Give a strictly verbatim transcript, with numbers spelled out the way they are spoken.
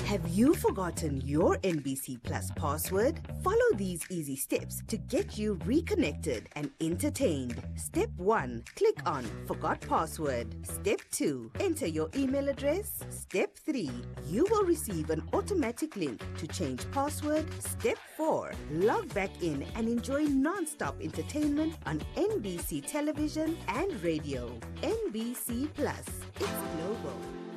Have you forgotten your N B C Plus password? Follow these easy steps to get you reconnected and entertained. Step one. Click on Forgot Password. Step two. Enter your email address. Step three. You will receive an automatic link to change password. Step four. Log back in and enjoy non-stop entertainment on N B C television and radio. N B C Plus. It's global.